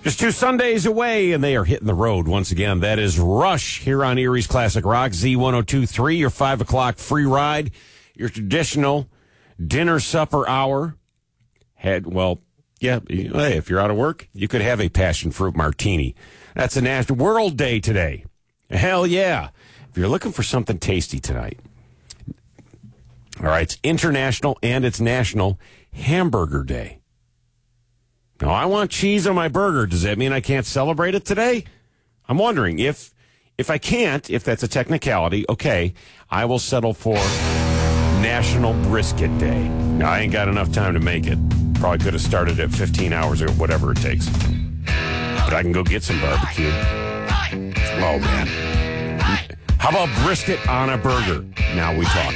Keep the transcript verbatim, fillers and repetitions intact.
Just two Sundays away, and they are hitting the road once again. That is Rush here on Erie's Classic Rock, Z one oh two point three, your five o'clock free ride, your traditional dinner supper hour. Had, well, yeah, hey, if you're out of work, you could have a passion fruit martini. That's a National World Day today. Hell yeah. If you're looking for something tasty tonight. All right, it's International and it's National Hamburger Day. Now, I want cheese on my burger. Does that mean I can't celebrate it today? I'm wondering if if I can't, if that's a technicality, okay, I will settle for National Brisket Day. Now, I ain't got enough time to make it. Probably could have started at fifteen hours or whatever it takes. But I can go get some barbecue. Oh, man. How about brisket on a burger? Now we talk.